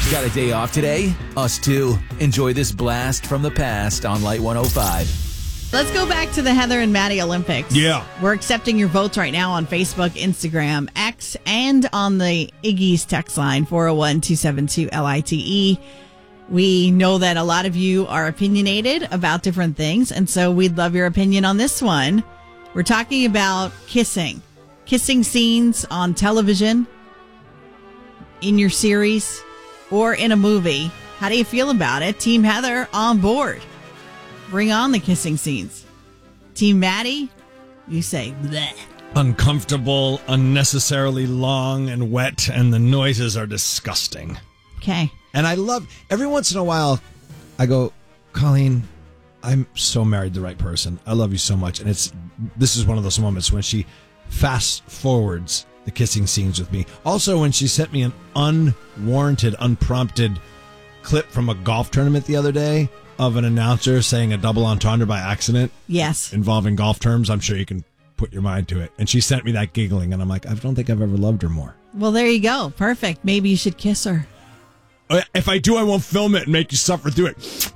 Got a day off today? Us too. Enjoy this blast from the past on Light 105. Let's go back to the Heather and Maddie Olympics. Yeah. We're accepting your votes right now on Facebook, Instagram, X, and on the Iggy's text line, 401-272-LITE. We know that a lot of you are opinionated about different things, and so we'd love your opinion on this one. We're talking about kissing scenes on television, in your series, or in a movie. How do you feel about it? Team Heather on board. Bring on the kissing scenes. Team Maddie, you say bleh. Uncomfortable, unnecessarily long and wet, and the noises are disgusting. Okay. And I love, every once in a while, I go, Colleen, I'm so married to the right person. I love you so much. And this is one of those moments when she fast forwards the kissing scenes with me. Also, when she sent me an unwarranted, unprompted clip from a golf tournament the other day of an announcer saying a double entendre by accident. Yes. Involving golf terms. I'm sure you can put your mind to it. And she sent me that giggling. And I'm like, I don't think I've ever loved her more. Well, there you go. Perfect. Maybe you should kiss her. If I do, I won't film it and make you suffer through it.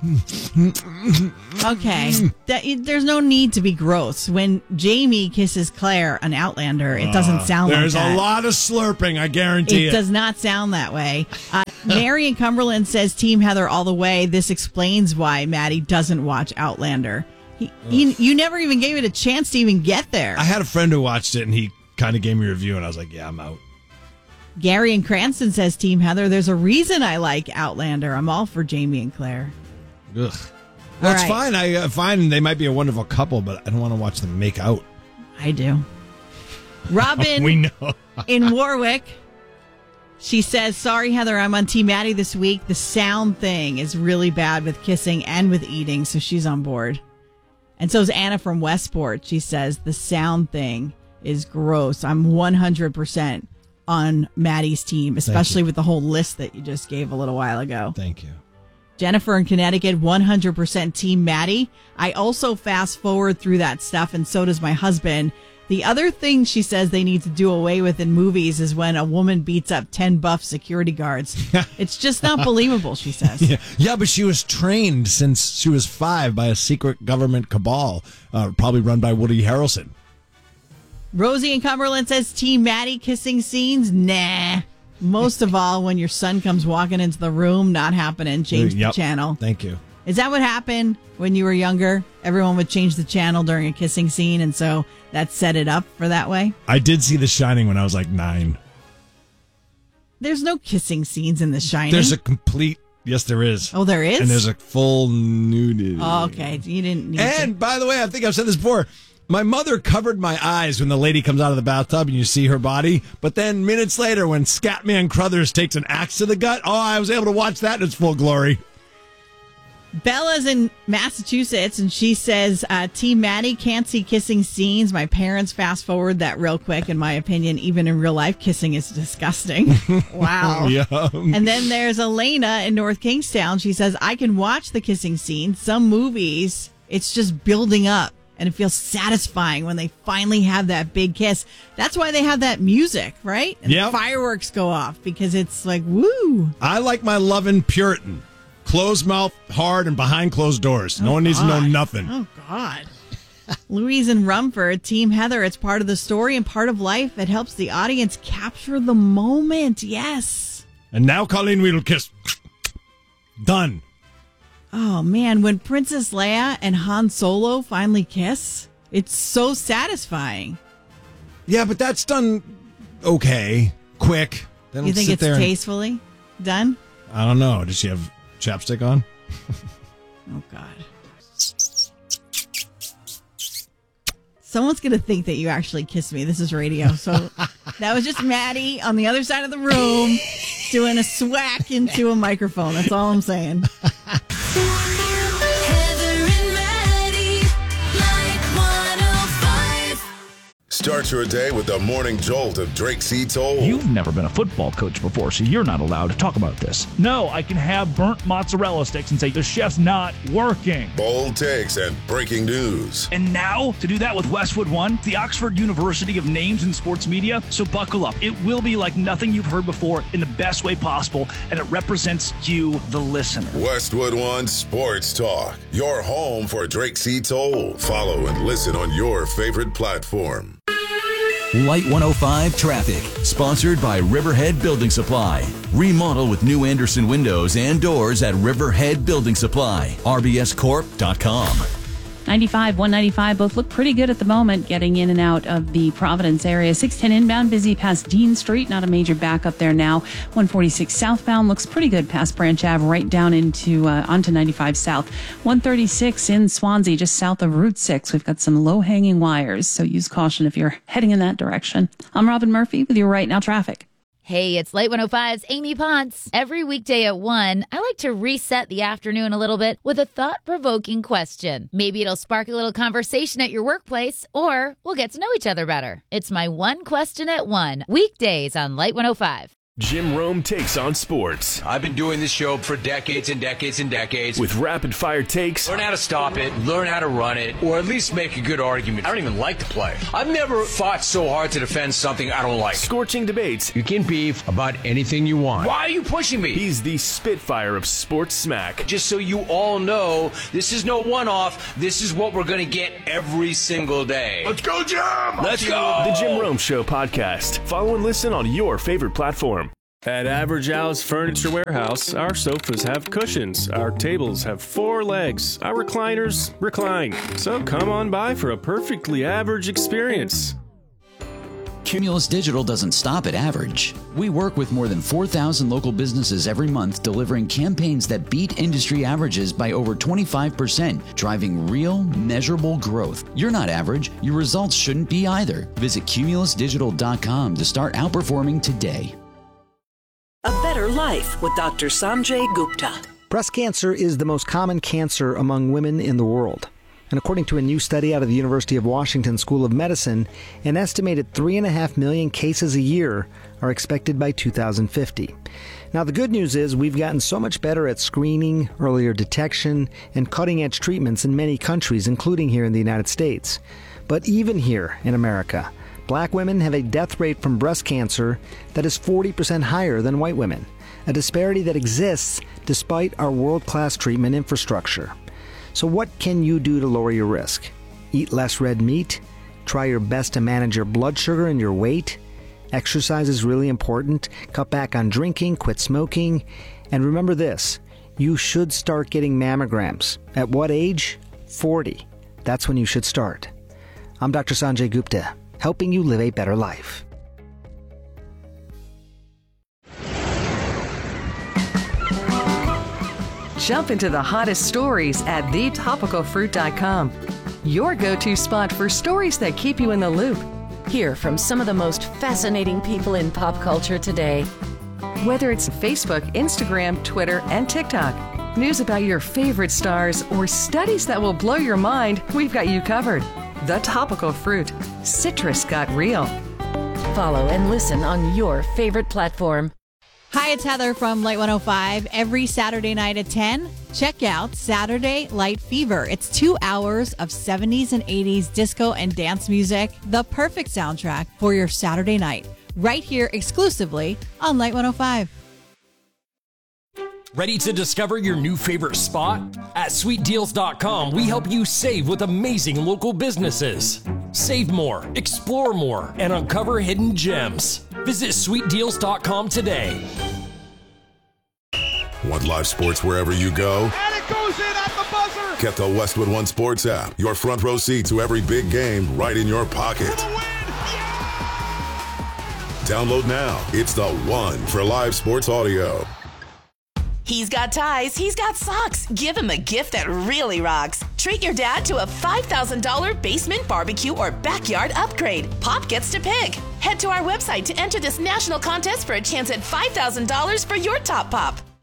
Okay. There's no need to be gross. When Jamie kisses Claire on Outlander, it doesn't sound like that. There's a lot of slurping, I guarantee it. It does not sound that way. Mary in Cumberland says Team Heather all the way. This explains why Maddie doesn't watch Outlander. You never even gave it a chance to even get there. I had a friend who watched it, and he kind of gave me a review, and I was like, yeah, I'm out. Gary in Cranston says, Team Heather, there's a reason I like Outlander. I'm all for Jamie and Claire. Ugh. Well, it's right. fine. I find they might be a wonderful couple, but I don't want to watch them make out. I do. Robin We know. in Warwick, she says, sorry, Heather, I'm on Team Maddie this week. The sound thing is really bad with kissing and with eating, so she's on board. And so is Anna from Westport. She says, the sound thing is gross. I'm 100% on Maddie's team, especially with the whole list that you just gave a little while ago. Thank you. Jennifer in Connecticut, 100% Team Maddie. I also fast forward through that stuff, and so does my husband. The other thing she says they need to do away with in movies is when a woman beats up 10 buff security guards. It's just not believable, she says. Yeah, but she was trained since she was 5 by a secret government cabal, probably run by Woody Harrelson. Rosie in Cumberland says, Team Maddie kissing scenes? Nah. Most of all, when your son comes walking into the room, not happening. Change the channel. Thank you. Is that what happened when you were younger? Everyone would change the channel during a kissing scene, and so that set it up for that way? I did see The Shining when I was like 9. There's no kissing scenes in The Shining. There's a complete... Yes, there is. Oh, there is? And there's a full nudity. Oh, okay. You didn't need And, by the way, I think I've said this before... My mother covered my eyes when the lady comes out of the bathtub and you see her body. But then minutes later, when Scatman Crothers takes an axe to the gut, I was able to watch that in its full glory. Bella's in Massachusetts, and she says, Team Maddie, can't see kissing scenes. My parents fast forward that real quick. In my opinion, even in real life, kissing is disgusting. Wow. And then there's Elena in North Kingstown. She says, I can watch the kissing scenes. Some movies, it's just building up. And it feels satisfying when they finally have that big kiss. That's why they have that music, right? And fireworks go off because it's like, woo. I like my lovin' Puritan. Closed mouth, hard, and behind closed doors. No one needs to know nothing. Oh, God. Louise and Rumford, Team Heather, it's part of the story and part of life. It helps the audience capture the moment. Yes. And now Colleen will kiss. Done. Oh, man, when Princess Leia and Han Solo finally kiss, it's so satisfying. Yeah, but that's done okay, quick. You think it's tastefully done? I don't know. Does she have chapstick on? Oh, God. Someone's going to think that you actually kissed me. This is radio. So that was just Maddie on the other side of the room doing a swack into a microphone. That's all I'm saying. Start your day with the morning jolt of Drake C. Toll. You've never been a football coach before, so you're not allowed to talk about this. No, I can have burnt mozzarella sticks and say the chef's not working. Bold takes and breaking news. And now, to do that with Westwood One, the Oxford University of names in sports media. So buckle up. It will be like nothing you've heard before in the best way possible, and it represents you, the listener. Westwood One Sports Talk, your home for Drake C. Toll. Follow and listen on your favorite platform. Light 105 Traffic, sponsored by Riverhead Building Supply. Remodel with new Anderson windows and doors at Riverhead Building Supply. RBScorp.com. 95, 195, both look pretty good at the moment, getting in and out of the Providence area. 610 inbound, busy past Dean Street, not a major backup there now. 146 southbound looks pretty good past Branch Ave, right down into onto 95 South. 136 in Swansea, just south of Route 6. We've got some low-hanging wires, so use caution if you're heading in that direction. I'm Robin Murphy with your Right Now Traffic. Hey, it's Light 105's Amy Ponce. Every weekday at 1, I like to reset the afternoon a little bit with a thought-provoking question. Maybe it'll spark a little conversation at your workplace, or we'll get to know each other better. It's my One Question at 1, weekdays on Light 105. Jim Rome takes on sports. I've been doing this show for decades and decades and decades. With rapid-fire takes. Learn how to stop it, learn how to run it, or at least make a good argument. I don't even like to play. I've never fought so hard to defend something I don't like. Scorching debates. You can beef about anything you want. Why are you pushing me? He's the Spitfire of sports smack. Just so you all know, this is no one-off. This is what we're going to get every single day. Let's go, Jim! Let's go! The Jim Rome Show podcast. Follow and listen on your favorite platform. At Average Al's Furniture Warehouse, our sofas have cushions, our tables have 4 legs, our recliners recline. So come on by for a perfectly average experience. Cumulus Digital doesn't stop at average. We work with more than 4,000 local businesses every month, delivering campaigns that beat industry averages by over 25%, driving real, measurable growth. You're not average. Your results shouldn't be either. Visit cumulusdigital.com to start outperforming today. A Better Life with Dr. Sanjay Gupta. Breast cancer is the most common cancer among women in the world. And according to a new study out of the University of Washington School of Medicine, an estimated 3.5 million cases a year are expected by 2050. Now, the good news is we've gotten so much better at screening, earlier detection, and cutting-edge treatments in many countries, including here in the United States. But even here in America, Black women have a death rate from breast cancer that is 40% higher than white women, a disparity that exists despite our world-class treatment infrastructure. So what can you do to lower your risk? Eat less red meat? Try your best to manage your blood sugar and your weight? Exercise is really important. Cut back on drinking, quit smoking. And remember this, you should start getting mammograms. At what age? 40. That's when you should start. I'm Dr. Sanjay Gupta, helping you live a better life. Jump into the hottest stories at thetopicalfruit.com. Your go-to spot for stories that keep you in the loop. Hear from some of the most fascinating people in pop culture today. Whether it's Facebook, Instagram, Twitter, and TikTok, news about your favorite stars, or studies that will blow your mind, we've got you covered. The Topical Fruit. Citrus got real. Follow and listen on your favorite platform. Hi, it's Heather from Light 105. Every Saturday night at 10, check out Saturday Light Fever. It's 2 hours of 70s and 80s disco and dance music, the perfect soundtrack for your Saturday night, right here exclusively on Light 105. Ready to discover your new favorite spot? At sweetdeals.com, we help you save with amazing local businesses. Save more, explore more, and uncover hidden gems. Visit sweetdeals.com today. Want live sports wherever you go? And it goes in at the buzzer! Get the Westwood One Sports app. Your front row seat to every big game right in your pocket. For the win! Yeah! Download now. It's the one for live sports audio. He's got ties, he's got socks. Give him a gift that really rocks. Treat your dad to a $5,000 basement barbecue or backyard upgrade. Pop gets to pick. Head to our website to enter this national contest for a chance at $5,000 for your top pop.